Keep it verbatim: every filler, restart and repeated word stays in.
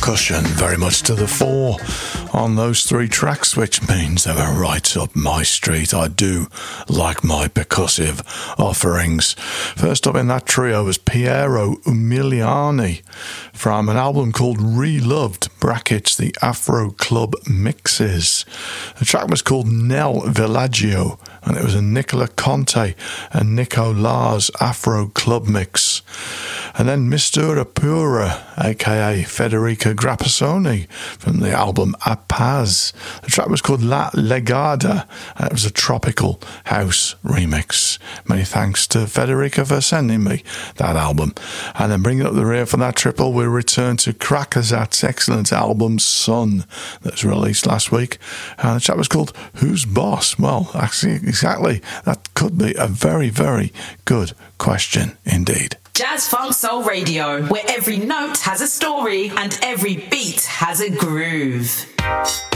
percussion very much to the fore on those three tracks, which means they were right up my street. I do like my percussive offerings. First up in that trio was Piero Umiliani from an album called Reloved, brackets the Afro Club Mixes. The track was called Nel Villaggio, and it was a Nicola Conte and Nico Lars Afro Club mix. And then Mistura Pura, aka Federica Grappasoni, from the album A Paz. The track was called La Legada, and it was a tropical house remix. Many thanks to Federica for sending me that album. And then bringing up the rear for that triple, we return to Krakazat's excellent album Sun, that was released last week. And the track was called Who's Boss? Well, actually, exactly. That could be a very, very good question indeed. Jazz Funk Soul Radio, where every note has a story and every beat has a groove.